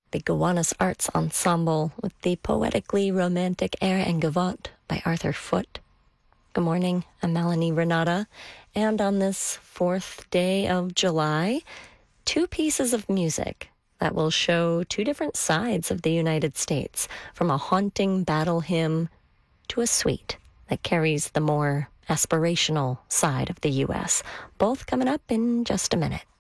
the Gowanus Arts Ensemble with the poetically romantic Air and Gavotte by Arthur Foote. Good morning, I'm Melanie Renata, and on this fourth day of July, two pieces of music that will show two different sides of the United States, from a haunting battle hymn to a suite that carries the more aspirational side of the U.S., both coming up in just a minute.